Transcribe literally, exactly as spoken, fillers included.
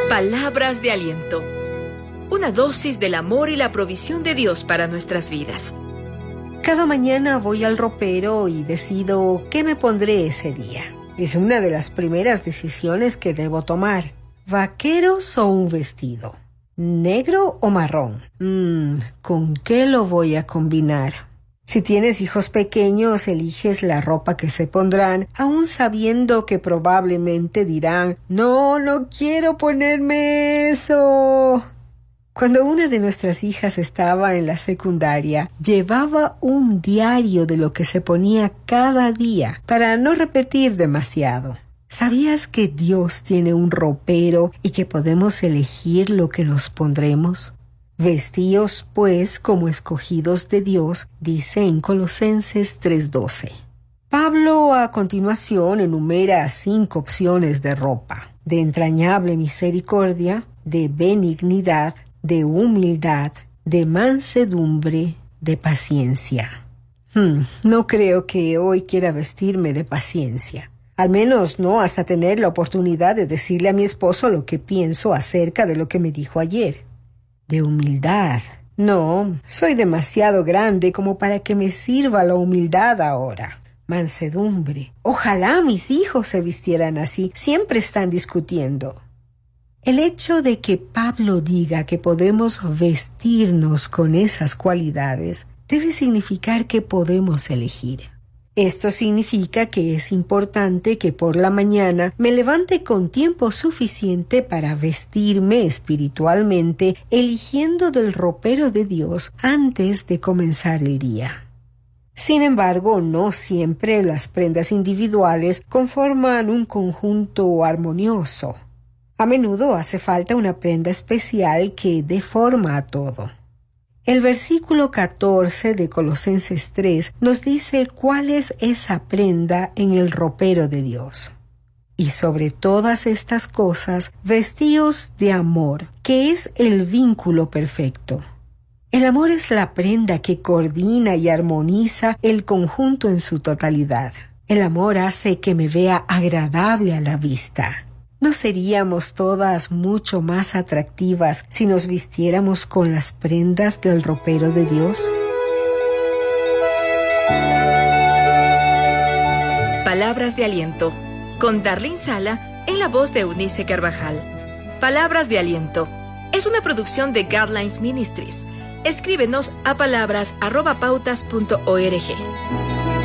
Palabras de aliento. Una dosis del amor y la provisión de Dios para nuestras vidas. Cada mañana voy al ropero y decido qué me pondré ese día. Es una de las primeras decisiones que debo tomar. ¿Vaqueros o un vestido? ¿Negro o marrón? Mmm, ¿con qué lo voy a combinar? Si tienes hijos pequeños, eliges la ropa que se pondrán, aun sabiendo que probablemente dirán, «No, no quiero ponerme eso». Cuando una de nuestras hijas estaba en la secundaria, llevaba un diario de lo que se ponía cada día para no repetir demasiado. ¿Sabías que Dios tiene un ropero y que podemos elegir lo que nos pondremos? Vestíos, pues, como escogidos de Dios, dice en Colosenses tres doce. Pablo, a continuación, enumera cinco opciones de ropa: de entrañable misericordia, de benignidad, de humildad, de mansedumbre, de paciencia. Hmm, no creo que hoy quiera vestirme de paciencia. Al menos no hasta tener la oportunidad de decirle a mi esposo lo que pienso acerca de lo que me dijo ayer. De humildad. No, soy demasiado grande como para que me sirva la humildad ahora. Mansedumbre. Ojalá mis hijos se vistieran así. Siempre están discutiendo. El hecho de que Pablo diga que podemos vestirnos con esas cualidades debe significar que podemos elegir. Esto significa que es importante que por la mañana me levante con tiempo suficiente para vestirme espiritualmente, eligiendo del ropero de Dios antes de comenzar el día. Sin embargo, no siempre las prendas individuales conforman un conjunto armonioso. A menudo hace falta una prenda especial que dé forma a todo. El versículo catorce de Colosenses tres nos dice cuál es esa prenda en el ropero de Dios. Y sobre todas estas cosas, vestíos de amor, que es el vínculo perfecto. El amor es la prenda que coordina y armoniza el conjunto en su totalidad. El amor hace que me vea agradable a la vista. ¿No seríamos todas mucho más atractivas si nos vistiéramos con las prendas del ropero de Dios? Palabras de aliento, con Darlene Sala en la voz de Eunice Carvajal. Palabras de aliento es una producción de Guidelines Ministries. Escríbenos a palabras arroba pautas punto org.